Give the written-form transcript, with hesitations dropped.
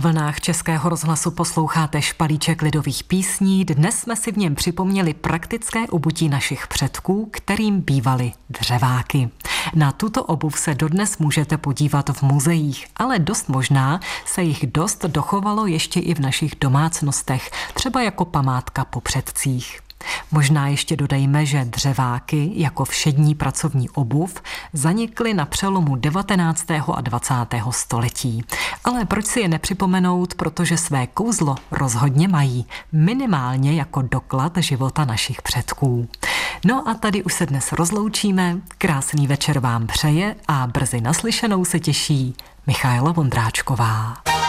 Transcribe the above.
Na vlnách Českého rozhlasu posloucháte špalíček lidových písní. Dnes jsme si v něm připomněli praktické obutí našich předků, kterým bývaly dřeváky. Na tuto obuv se dodnes můžete podívat v muzeích, ale dost možná se jich dost dochovalo ještě i v našich domácnostech, třeba jako památka po předcích. Možná ještě dodejme, že dřeváky jako všední pracovní obuv zanikly na přelomu 19. a 20. století. Ale proč si je nepřipomenout, protože své kouzlo rozhodně mají, minimálně jako doklad života našich předků. No a tady už se dnes rozloučíme, krásný večer vám přeje a brzy naslyšenou se těší Michaela Vondráčková.